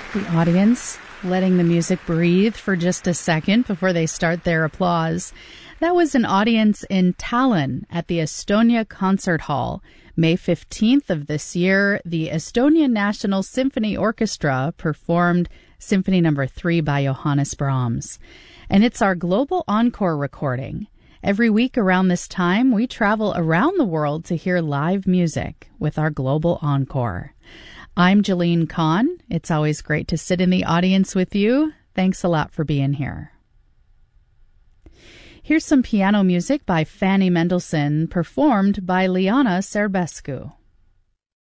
The audience letting the music breathe for just a second before they start their applause. That was an audience in Tallinn at the Estonia Concert Hall. May 15th of this year, the Estonia National Symphony Orchestra performed Symphony No. 3 by Johannes Brahms. And it's our Global Encore recording. Every week around this time, we travel around the world to hear live music with our Global Encore. I'm Jalene Kahn. It's always great to sit in the audience with you. Thanks a lot for being here. Here's some piano music by Fanny Mendelssohn, performed by Liana Serbescu.